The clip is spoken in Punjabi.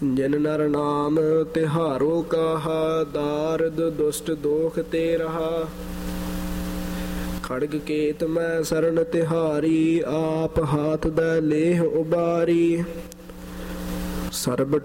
ਜਿਨ ਨਰ ਨਾਮ ਤਿਹਾਰੋ ਕਾਹਾ, ਦਾਰਦ ਦੁਸ਼ਟ ਦੋਖ ਤੇ ਰਹਾ। ਖੜਗ ਕੇਤ ਮੈਂ ਸਰਨ ਤਿਹਾਰੀ, ਆਪ ਹਾਥ ਦਾ ਲੇਹ ਉਬਾਰੀ। ਸਰਬ